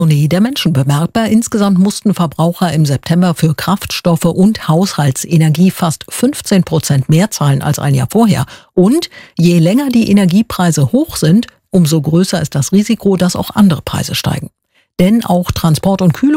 Der Menschen bemerkbar. Insgesamt mussten Verbraucher im September für Kraftstoffe und Haushaltsenergie fast 15% mehr zahlen als ein Jahr vorher. Und je länger die Energiepreise hoch sind, umso größer ist das Risiko, dass auch andere Preise steigen. Denn auch Transport und Kühlung